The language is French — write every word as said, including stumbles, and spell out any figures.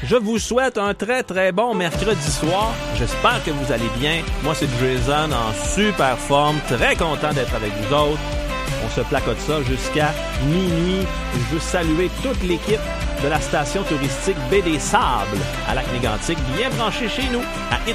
Je vous souhaite un très très bon mercredi soir. J'espère que vous allez bien. Moi, c'est Jason en super forme. Très content d'être avec vous autres. On se placote ça jusqu'à minuit. Je veux saluer toute l'équipe de la station touristique Baie des Sables à Lac-Mégantic, bien branchée chez nous à